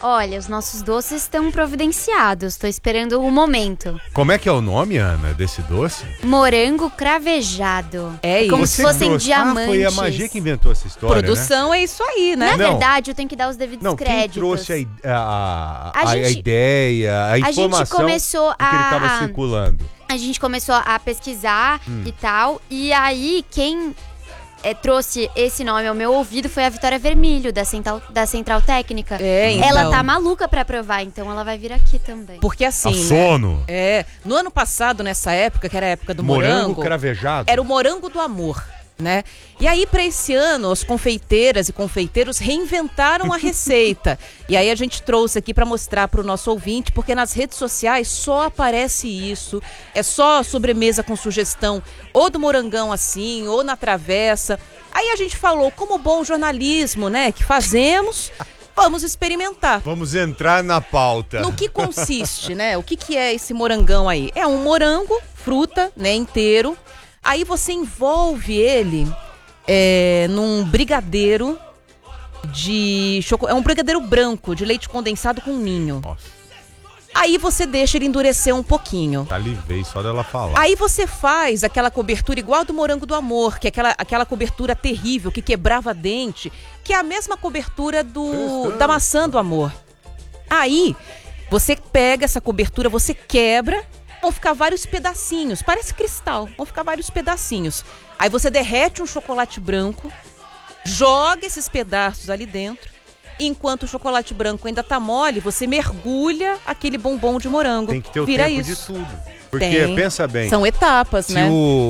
Olha, os nossos doces estão providenciados. Tô esperando o momento. Como é que é o nome, Ana, desse doce? Morango cravejado. É Como isso. se fossem trouxe. diamantes. Foi a Magia que inventou essa história, Produção é isso aí, né? Na Não. verdade, eu tenho que dar os devidos Não, créditos. quem trouxe a gente- ideia, a gente informação começou do que ele estava circulando? A gente começou a pesquisar e tal. E aí, quem trouxe esse nome ao meu ouvido foi a Vitória Vermelho, da Central Técnica. Então. Ela tá maluca pra provar, então ela vai vir aqui também. Porque assim, A sono. no ano passado, nessa época, que era a época do Morango morango, cravejado. era o morango do amor, né? E aí, para esse ano, as confeiteiras e confeiteiros reinventaram a receita. E aí a gente trouxe aqui para mostrar para o nosso ouvinte, porque nas redes sociais só aparece isso. É só sobremesa com sugestão ou do morangão assim, ou na travessa. Aí a gente falou, como bom jornalismo, né, que fazemos, vamos experimentar. Vamos entrar na pauta. No que consiste, né? O que é esse morangão aí? É um morango, fruta, né, inteiro. Aí você envolve ele num brigadeiro de chocolate. É um brigadeiro branco, de leite condensado com ninho. Nossa, Aí você deixa ele endurecer um pouquinho. salivei só dela falar. Aí você faz aquela cobertura igual do morango do amor, que é aquela cobertura terrível, que quebrava dente, que é a mesma cobertura da maçã do amor. Aí você pega essa cobertura, você quebra, vão ficar vários pedacinhos, parece cristal, vão ficar vários pedacinhos. Aí você derrete um chocolate branco, joga esses pedaços ali dentro. Enquanto o chocolate branco ainda tá mole, você mergulha aquele bombom de morango. Tem que ter o Vira tempo isso. de tudo. Porque, Tem. pensa bem, São etapas, se né?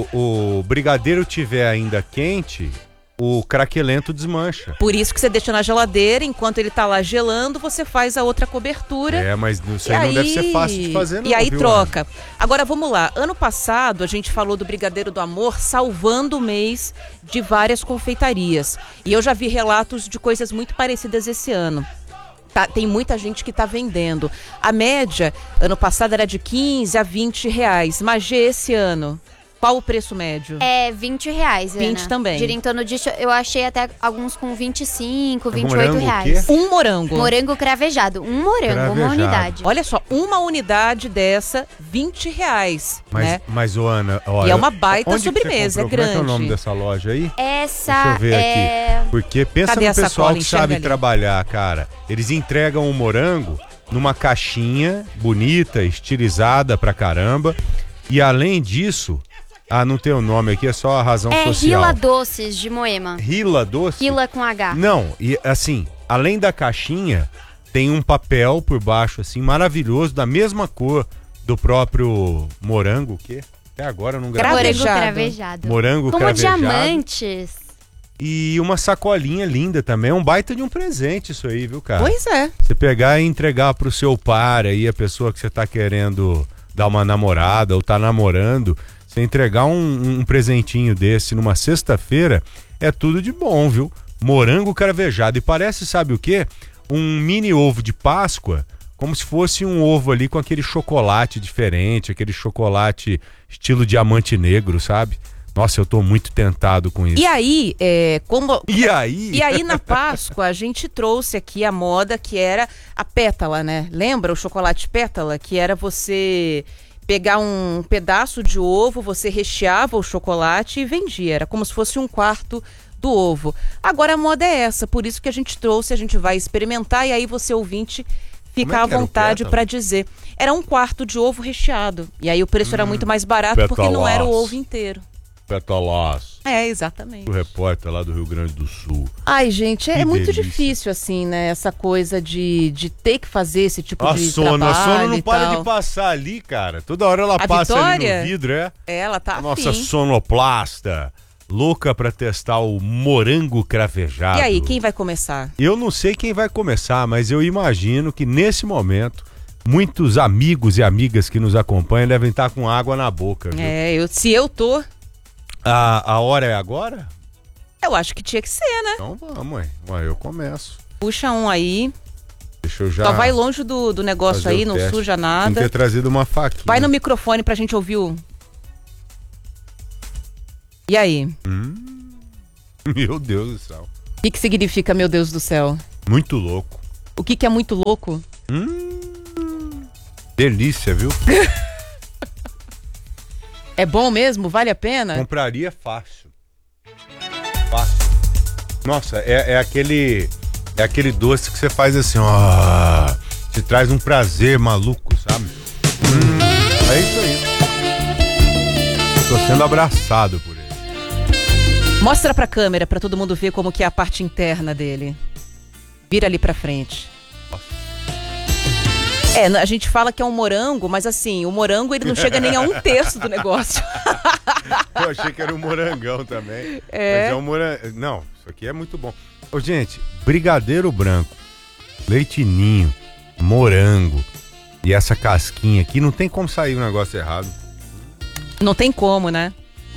o brigadeiro tiver ainda quente, o craquelento desmancha. Por isso que você deixa na geladeira, enquanto ele tá lá gelando, você faz a outra cobertura. Mas isso aí não deve ser fácil de fazer, não. E aí viu, troca. Agora vamos lá. Ano passado a gente falou do Brigadeiro do Amor salvando o mês de várias confeitarias. E eu já vi relatos de coisas muito parecidas esse ano. Tem muita gente que tá vendendo. A média, ano passado, era de 15 a 20 reais. Mas esse ano, qual o preço médio? É R$20, 20 Ana. também. Gira em torno disso. Eu achei até alguns com 25, Morango 28 o quê? reais. Um morango. Morango cravejado. Um morango, uma Cravejado. unidade. Olha só, uma unidade dessa, 20 reais, né? Mas, ô Ana, olha, E é uma baita onde que você sobremesa, comprou? é Como é que é o nome grande. dessa loja aí? Essa Deixa eu ver é... aqui. Porque pensa Cadê no a pessoal sacola? que Enxerga sabe ali. trabalhar, cara. Eles entregam o morango numa caixinha bonita, estilizada pra caramba. E além disso, não tem o nome aqui, é só a razão social. Rila Doces de Moema. Rila doce? Rila com H. Não, e assim, além da caixinha, tem um papel por baixo, assim, maravilhoso, da mesma cor do próprio morango, que até agora eu não gravei. Morango Cravejado. cravejado. Morango Como cravejado. diamantes. E uma sacolinha linda também, é um baita de um presente isso aí, viu, cara? Pois é. Você pegar e entregar pro seu par aí, a pessoa que você tá querendo dar uma namorada ou tá namorando, você entregar um presentinho desse numa sexta-feira, é tudo de bom, viu? Morango cravejado. E parece, sabe o quê? Um mini ovo de Páscoa, como se fosse um ovo ali com aquele chocolate diferente, aquele chocolate estilo diamante negro, sabe? Nossa, eu tô muito tentado com isso. E aí, E aí? E aí, na Páscoa, a gente trouxe aqui a moda que era a pétala, né? Lembra o chocolate pétala? Que era você pegar um pedaço de ovo, você recheava o chocolate e vendia. Era como se fosse um quarto do ovo. Agora a moda é essa, por isso que a gente trouxe, a gente vai experimentar e aí você, ouvinte, fica à que era o vontade pétala? para dizer. Era um quarto de ovo recheado. E aí o preço era muito mais barato porque não era o pétalas. ovo inteiro. Petalaço. É, exatamente. O repórter lá do Rio Grande do Sul. Ai, gente, é Que muito delícia. difícil, assim, né? Essa coisa de ter que fazer esse tipo A de Sono trabalho não e para tal. de passar ali, cara. Toda hora ela A passa ali Vitória? no vidro, é? Ela tá A nossa afim. sonoplasta, louca pra testar o morango cravejado. E aí, quem vai começar? Eu não sei quem vai começar, mas eu imagino que nesse momento muitos amigos e amigas que nos acompanham devem estar com água na boca, viu? Se eu tô, A hora é agora? eu acho que tinha que ser, né? Então vamos, ué, eu começo. Puxa um aí. Deixa eu já Só vai longe do negócio fazer aí, o não teste. suja Tem que nada. ter trazido uma faquinha. Vai no microfone pra gente ouvir o... E aí? Meu Deus do céu. O que significa, meu Deus do céu? Muito louco. O que é muito louco? Delícia, viu? É bom mesmo? Vale a pena? Compraria fácil. Fácil. Nossa, é aquele doce que você faz assim, ó. Te traz um prazer maluco, sabe? É isso aí. Tô sendo abraçado por ele. Mostra pra câmera, pra todo mundo ver como que é a parte interna dele. Vira ali pra frente. A gente fala que é um morango, mas assim, o morango ele não chega nem a 1/3 do negócio. Eu achei que era um morangão também. Mas é um morango. Não, isso aqui é muito bom. Ô, gente, brigadeiro branco, leite ninho, morango e essa casquinha aqui, não tem como sair um negócio errado. Não tem como, né?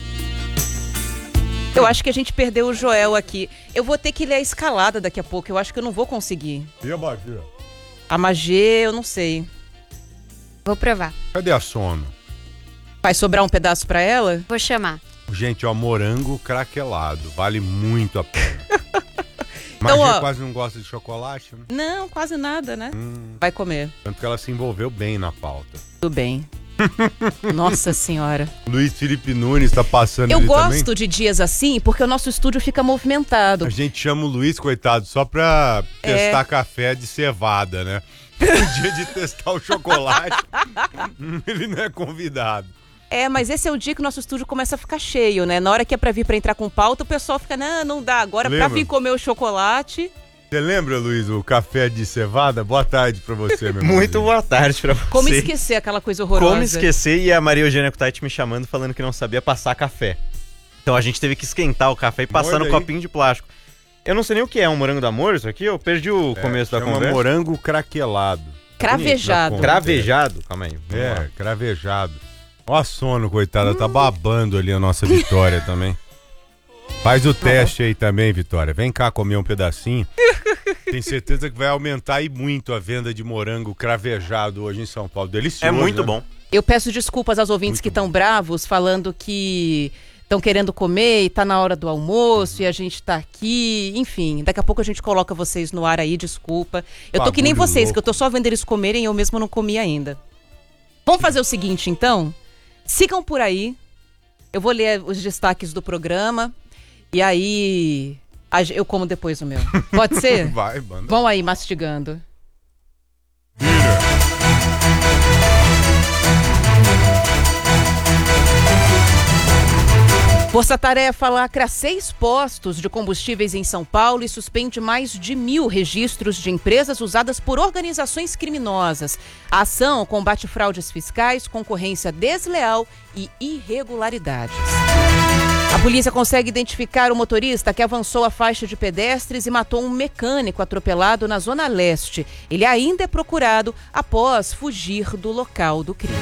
Eu acho que a gente perdeu o Joel aqui. Eu vou ter que ler a escalada daqui a pouco, eu acho que eu não vou conseguir. E a magia? A Magê, eu não sei. Vou provar. Cadê a sono? Vai sobrar um pedaço pra ela? Vou chamar. Gente, ó, morango craquelado. Vale muito a pena. Então, Magê ó, quase não gosta de chocolate, né? Não, quase nada, né? Vai comer. Tanto que ela se envolveu bem na pauta. Tudo bem. Nossa senhora. Luiz Felipe Nunes tá passando Eu ali gosto também. de dias assim porque o nosso estúdio fica movimentado. A gente chama o Luiz, coitado, só pra testar café de cevada, né? No dia de testar o chocolate, ele não é convidado. Mas esse é o dia que o nosso estúdio começa a ficar cheio, né? Na hora que é pra vir pra entrar com pauta, o pessoal fica, não dá. Agora Lembra? pra vir comer o chocolate... Você lembra, Luiz, o café de cevada? Boa tarde pra você, meu Muito irmãozinho. boa tarde pra você. Como esquecer aquela coisa horrorosa? Como esquecer, e a Maria Eugênia Kutait me chamando, falando que não sabia passar café. Então a gente teve que esquentar o café e passar Olha no aí. copinho de plástico. Eu não sei nem o que é um morango do amor, isso aqui, eu perdi o começo da chama conversa. morango craquelado. Cravejado. Bonito, Cravejado? Calma aí. vamos lá. Cravejado. Ó a sono, coitada, tá babando ali a nossa Vitória também. Faz o teste aí também, Vitória. Vem cá comer um pedacinho. Tenho certeza que vai aumentar e muito a venda de morango cravejado hoje em São Paulo. Delicioso. É muito né? bom. Eu peço desculpas aos ouvintes que estão bravos, falando que estão querendo comer e tá na hora do almoço e a gente tá aqui. Enfim, daqui a pouco a gente coloca vocês no ar aí, desculpa. Eu tô que nem Bagulho vocês, louco. que eu tô só vendo eles comerem e eu mesmo não comi ainda. Vamos fazer o seguinte, então? Sigam por aí. Eu vou ler os destaques do programa e aí eu como depois o meu. Pode ser? Vai, manda. Vão aí mastigando. Força Tarefa lacra 6 postos de combustíveis em São Paulo e suspende mais de 1.000 registros de empresas usadas por organizações criminosas. A ação combate fraudes fiscais, concorrência desleal e irregularidades. A polícia consegue identificar o motorista que avançou a faixa de pedestres e matou um mecânico atropelado na Zona Leste. Ele ainda é procurado após fugir do local do crime.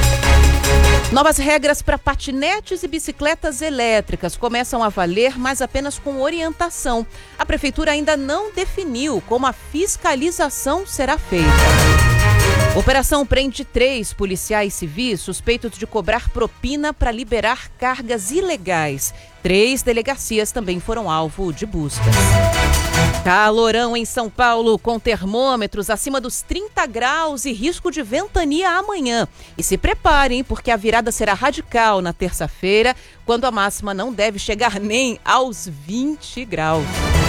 Novas regras para patinetes e bicicletas elétricas começam a valer, mas apenas com orientação. A prefeitura ainda não definiu como a fiscalização será feita. Operação prende 3 policiais civis suspeitos de cobrar propina para liberar cargas ilegais. 3 delegacias também foram alvo de buscas. Calorão em São Paulo, com termômetros acima dos 30 graus e risco de ventania amanhã. E se preparem, porque a virada será radical na terça-feira, quando a máxima não deve chegar nem aos 20 graus.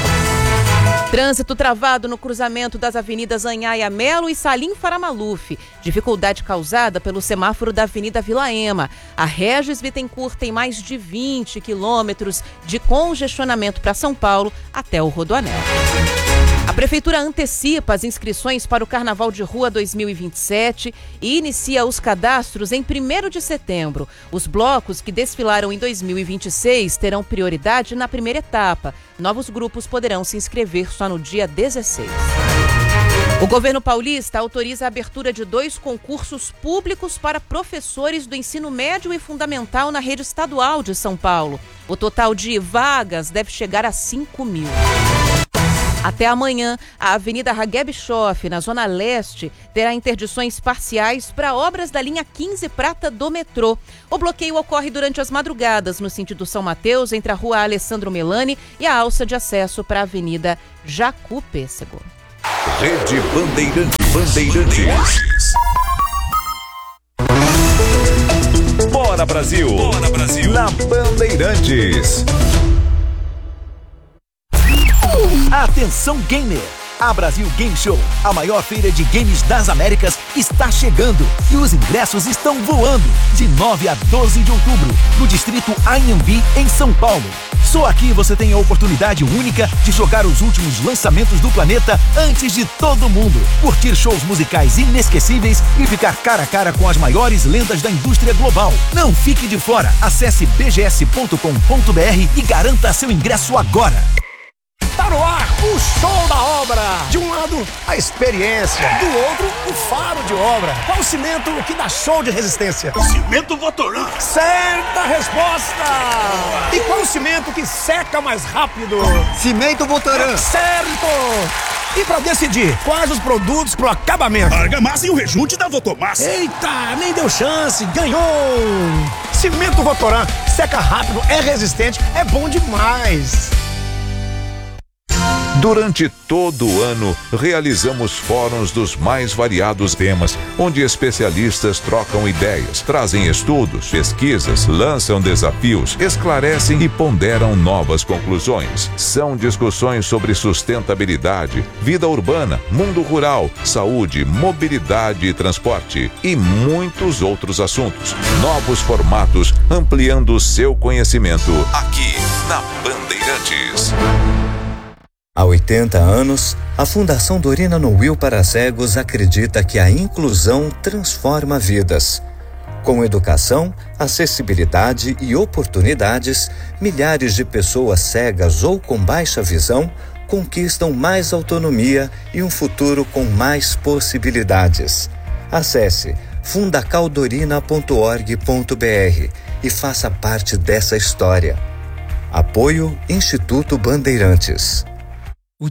Trânsito travado no cruzamento das avenidas Anhaia Melo e Salim Faramaluf. Dificuldade causada pelo semáforo da Avenida Vila Ema. A Regis Bittencourt tem mais de 20 quilômetros de congestionamento para São Paulo até o Rodoanel. A Prefeitura antecipa as inscrições para o Carnaval de Rua 2027 e inicia os cadastros em 1º de setembro. Os blocos que desfilaram em 2026 terão prioridade na primeira etapa. Novos grupos poderão se inscrever só no dia 16. O governo paulista autoriza a abertura de 2 concursos públicos para professores do ensino médio e fundamental na rede estadual de São Paulo. O total de vagas deve chegar a 5.000. Até amanhã, a Avenida Ragué Bischoff, na Zona Leste, terá interdições parciais para obras da linha 15 Prata do metrô. O bloqueio ocorre durante as madrugadas, no sentido São Mateus, entre a Rua Alessandro Melani e a alça de acesso para a Avenida Jacu Pêssego. Rede Bandeirantes. Bora Brasil. Bora Brasil. Na Bandeirantes. Atenção gamer! A Brasil Game Show, a maior feira de games das Américas, está chegando e os ingressos estão voando. De 9 a 12 de outubro, no distrito Anhembi, em São Paulo. Só aqui você tem a oportunidade única de jogar os últimos lançamentos do planeta antes de todo mundo. Curtir shows musicais inesquecíveis e ficar cara a cara com as maiores lendas da indústria global. Não fique de fora. Acesse bgs.com.br e garanta seu ingresso agora. Tá no ar o show da obra. De um lado, a experiência. Do outro, o faro de obra. Qual o cimento que dá show de resistência? Cimento Votoran. Certa resposta. E qual o cimento que seca mais rápido? Cimento Votoran. Certo. E pra decidir quais os produtos pro acabamento? Argamassa e o rejunte da Votomassa. Eita, nem deu chance. Ganhou. Cimento Votoran. Seca rápido, é resistente, é bom demais. Durante todo o ano, realizamos fóruns dos mais variados temas, onde especialistas trocam ideias, trazem estudos, pesquisas, lançam desafios, esclarecem e ponderam novas conclusões. São discussões sobre sustentabilidade, vida urbana, mundo rural, saúde, mobilidade e transporte e muitos outros assuntos. Novos formatos, ampliando o seu conhecimento aqui na Bandeirantes. Há 80 anos, a Fundação Dorina Noil para Cegos acredita que a inclusão transforma vidas. Com educação, acessibilidade e oportunidades, milhares de pessoas cegas ou com baixa visão conquistam mais autonomia e um futuro com mais possibilidades. Acesse fundacaldorina.org.br e faça parte dessa história. Apoio Instituto Bandeirantes.